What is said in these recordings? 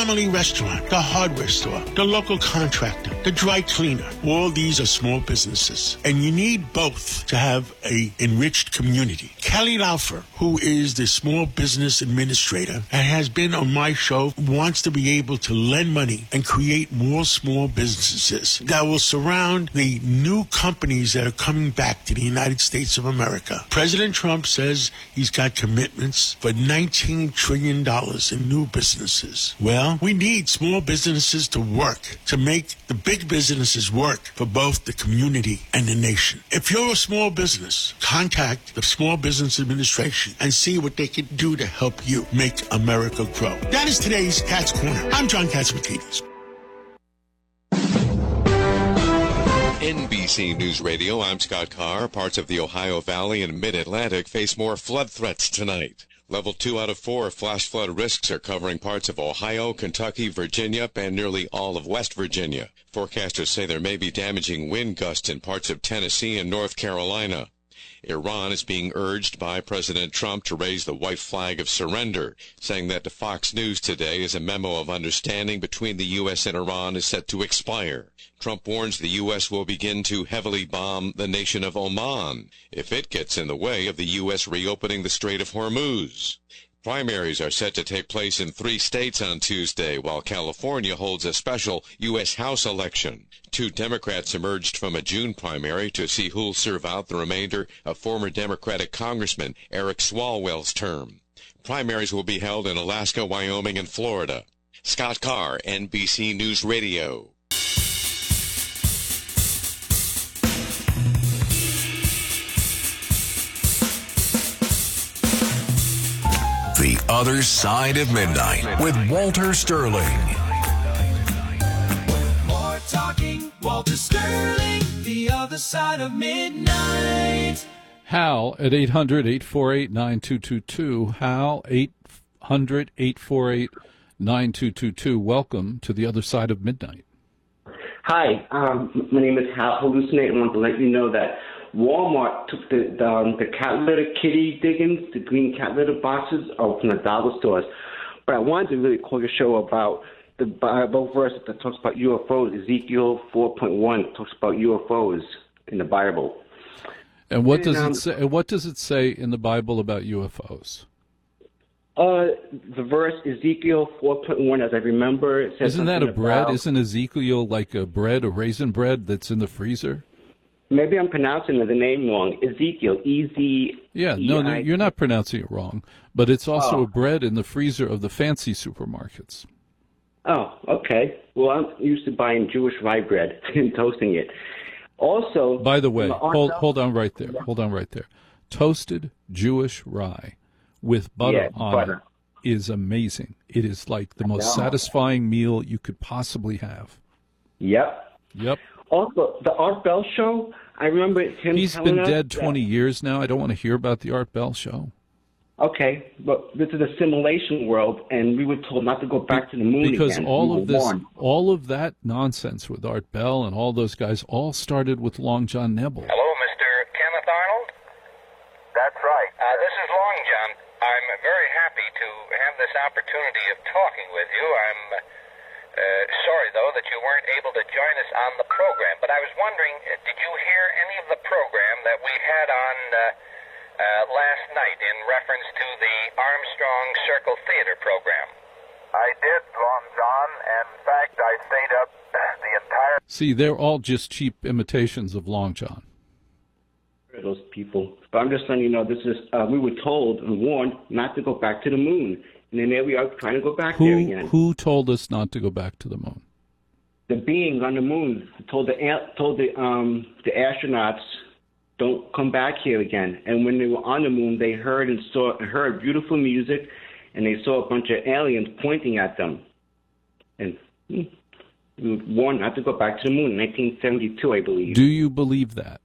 family restaurant, the hardware store, the local contractor, the dry cleaner. All these are small businesses, and you need both to have a enriched community. Kelly Laufer, who is the small business administrator and has been on my show, wants to be able to lend money and create more small businesses that will surround the new companies that are coming back to the United States of America. President Trump says he's got commitments for $19 trillion in new businesses. Well, we need small businesses to work, to make the big businesses work for both the community and the nation. If you're a small business, contact the Small Business Administration and see what they can do to help you make America grow. That is today's Cat's Corner. I'm John Catsimatidis. NBC News Radio, I'm Scott Carr. Parts of the Ohio Valley and Mid-Atlantic face more flood threats tonight. Level 2 out of 4 flash flood risks are covering parts of Ohio, Kentucky, Virginia, and nearly all of West Virginia. Forecasters say there may be damaging wind gusts in parts of Tennessee and North Carolina. Iran is being urged by President Trump to raise the white flag of surrender, saying that to Fox News today is a memo of understanding between the U.S. and Iran is set to expire. Trump warns the U.S. will begin to heavily bomb the nation of Oman if it gets in the way of the U.S. reopening the Strait of Hormuz. Primaries are set to take place in 3 states on Tuesday, while California holds a special U.S. House election. 2 Democrats emerged from a June primary to see who'll serve out the remainder of former Democratic Congressman Eric Swalwell's term. Primaries will be held in Alaska, Wyoming, and Florida. Scott Carr, NBC News Radio. The Other Side of Midnight with Walter Sterling. More talking, Walter Sterling, The Other Side of Midnight. Hal at 800-848-9222. Hal, 800-848-9222. Welcome to The Other Side of Midnight. Hi, my name is Hal Hallucinate. I want to let you know that Walmart took the cat litter kitty diggings, the green cat litter boxes, from the dollar stores. But I wanted to really call your show about the Bible verse that talks about UFOs. Ezekiel 4.1 talks about UFOs in the Bible. And what does it say? What does it say in the Bible about UFOs? The verse Ezekiel 4.1, as I remember, it says. Isn't that a bread? Isn't Ezekiel like a bread, a raisin bread that's in the freezer? Maybe I'm pronouncing the name wrong. Ezekiel, E-Z. Yeah, no, you're not pronouncing it wrong. But it's also a bread in the freezer of the fancy supermarkets. Oh, okay. Well, I'm used to buying Jewish rye bread and toasting it. Also, by the way, hold on right there. Hold on right there. Toasted Jewish rye with butter on it is amazing. It is like the most satisfying meal you could possibly have. Yep. Also, the Art Bell Show, I remember him. He's been dead 20 years now. I don't want to hear about the Art Bell Show. Okay, but this is a simulation world, and we were told not to go back to the moon because again. all of that nonsense with Art Bell and all those guys all started with Long John Nebel. Hello, Mr. Kenneth Arnold? That's right. This is Long John. I'm very happy to have this opportunity of talking with you. I'm sorry, though, that you weren't able to join us on the program, but I was wondering, did you hear any of the program that we had on last night in reference to the Armstrong Circle Theater program? I did, Long John, and in fact, I stayed up the entire... See, they're all just cheap imitations of Long John. Those people. But I'm just letting you know, this is, we were told and warned not to go back to the moon. And then there we are trying to go back there again. Who told us not to go back to the moon? The beings on the moon told the astronauts, don't come back here again. And when they were on the moon, they heard beautiful music, and they saw a bunch of aliens pointing at them. And we were warned not to go back to the moon in 1972, I believe. Do you believe that?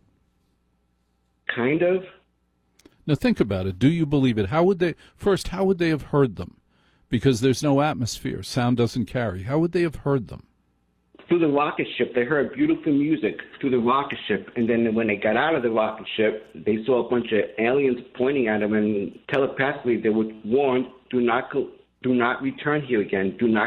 Kind of. Now think about it. Do you believe it? How would they have heard them? Because there's no atmosphere. Sound doesn't carry. How would they have heard them? Through the rocket ship. They heard beautiful music through the rocket ship. And then when they got out of the rocket ship, they saw a bunch of aliens pointing at them. And telepathically, they were warned, do not return here again. Do not